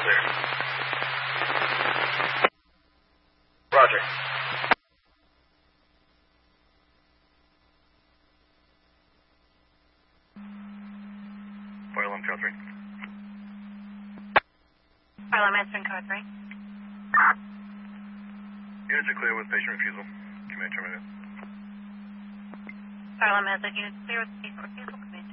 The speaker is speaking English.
clear. Roger. Oil on code 3. Oil, I'm answering code 3. Units are clear with patient refusal. Command terminated. Oil, I'm answering units clear with patient refusal.